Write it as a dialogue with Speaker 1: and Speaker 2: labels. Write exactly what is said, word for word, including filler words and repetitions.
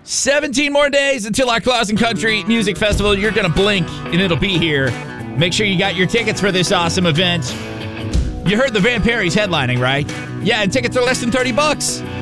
Speaker 1: seventeen more days until our Clausen Country Music Festival. You're going to blink, and it'll be here. Make sure you got your tickets for this awesome event. You heard the Van Perry's headlining, right? Yeah, and tickets are less than thirty bucks.